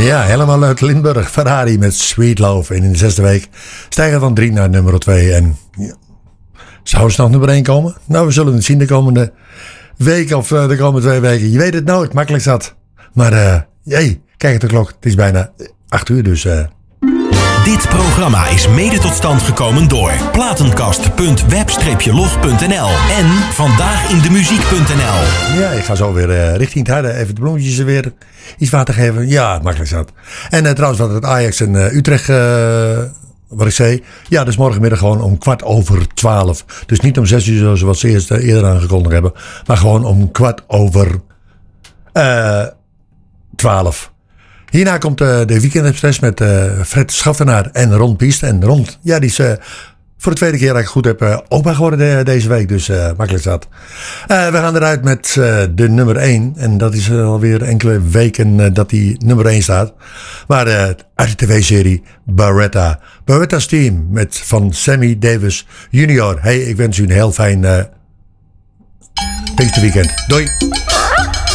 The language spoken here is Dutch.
Ja, helemaal uit Limburg. Ferrari met Sweet Love. En in de 6e week stijgen van 3 naar nummer 2. En ja, zou ze nog nummer 1 komen? Nou, we zullen het zien de komende week of de komende 2 weken. Je weet het nooit, makkelijk zat. Maar kijk op de klok. Het is bijna 8 uur, dus... Dit programma is mede tot stand gekomen door platenkast.web-log.nl en vandaagindemuziek.nl. Ja, ik ga zo weer richting het harde. Even de bloemetjes er weer iets water geven. Ja, makkelijk zat. En trouwens, wat het Ajax en Utrecht... wat ik zei, ja, dus morgenmiddag gewoon om 12:15. Dus niet om 6 uur zoals ze eerder aangekondigd hebben. Maar gewoon om 12:15. Hierna komt de Weekend Express met Fred Schaftenaar en Ron Piest. En Ron, ja, die is voor de tweede keer dat ik goed heb opa geworden deze week. Dus makkelijk zat. We gaan eruit met de nummer 1. En dat is alweer enkele weken dat die nummer 1 staat. Maar uit de tv-serie Baretta. Baretta's Team van Sammy Davis Jr. Hey, ik wens u een heel fijn Pinksterweekend. Doei!